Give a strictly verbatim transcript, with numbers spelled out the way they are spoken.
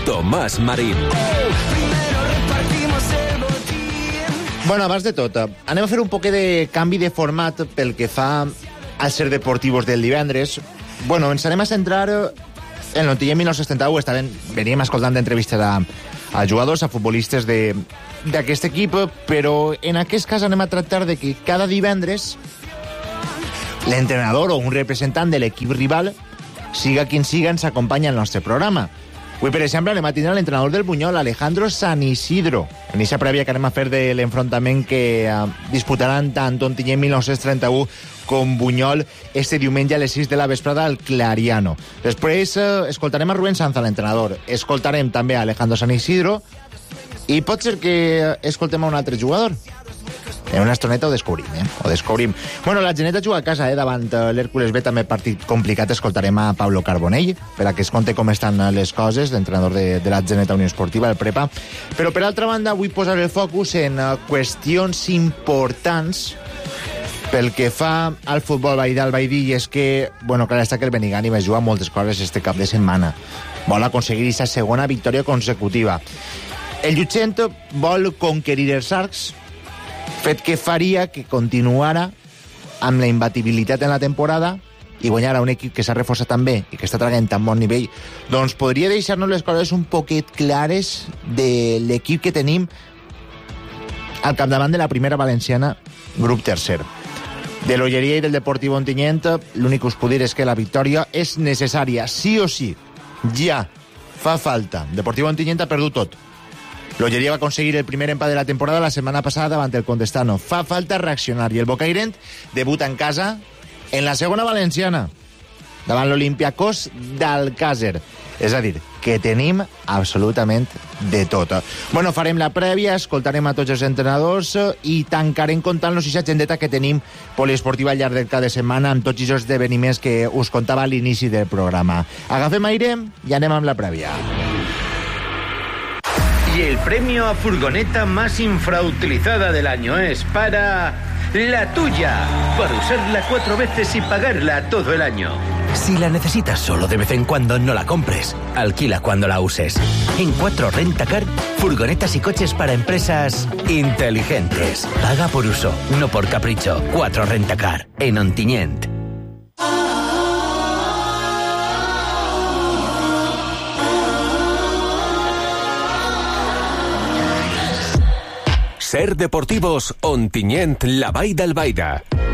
Tomàs Marín. Bueno, abans de tot, anem a fer un poquet de canvi de format pel que fa als ser deportivos del divendres. Bueno, ens anem a centrar en l'Ontinyent dinou setanta-u. Estaven, veníem escoltant entrevistes a, a jugadors, a futbolistes d'aquest equip, però en aquest cas anem a tractar de que cada divendres l'entrenador o un representant de l'equip rival, siga quin siga, ens acompanya al nostre programa. Avui, per exemple, anem a tindre l'entrenador del Buñol, Alejandro San Isidro, en aquesta prèvia que anem a fer de l'enfrontament que uh, disputaran tant Ontinyent dinou trenta-u com Buñol este diumenge a les sis de la vesprada al Clariano. Després uh, escoltarem a Rubén Sanza, l'entrenador. Escoltarem també a Alejandro San Isidro i pot ser que escoltem a un altre jugador. En una estoneta ho descobrim, eh? Ho descobrim. Bueno, la Geneta juga a casa, eh? Davant l'Hèrcules B, també partit complicat. Escoltarem a Pablo Carbonell, per a que es conte com estan les coses, l'entrenador de, de la Geneta Unió Esportiva, el Prepa. Però, per altra banda, vull posar el focus en uh, qüestions importants pel que fa al futbol Baidal-Baidí, i és que, bueno, clar està que el Benigànim es juga moltes coses este cap de setmana. Vol aconseguir aquesta segona victòria consecutiva. El Llutxent vol conquerir els arcs, fet que faria que continuara amb la imbatibilitat en la temporada i guanyara un equip que s'ha reforçat tan bé i que està traient tan bon nivell. Doncs podria deixar-nos les coses un poquet clares de l'equip que tenim al capdavant de la primera valenciana, grup tercer. De l'Olleria i del Deportiu Ontinyent, l'únic que us puc dir és que la victòria és necessària, sí o sí. Ja fa falta. Deportiu Ontinyent ha perdut tot. L'Olleria va aconseguir el primer empat de la temporada la setmana passada davant el Contestano. Fa falta reaccionar, i el Bocairent debuta en casa en la segona valenciana, davant l'Olympiacos d'Alcàsser. És a dir, que tenim absolutament de tot. Bueno, farem la prèvia, escoltarem a tots els entrenadors i tancarem contant-nos aquesta agendeta que tenim poliesportiva al llarg del cap de setmana amb tots aquests esdeveniments que us contava a l'inici del programa. Agafem aire i anem amb la prèvia. Y el premio a furgoneta más infrautilizada del año es para la tuya, por usarla cuatro veces y pagarla todo el año. Si la necesitas solo de vez en cuando, no la compres. Alquila cuando la uses. En cuatro Rentacar, furgonetas y coches para empresas inteligentes. Paga por uso, no por capricho. cuatro Rentacar, en Ontinyent. Ser Deportivos, Ontinyent, la Vall d'Albaida.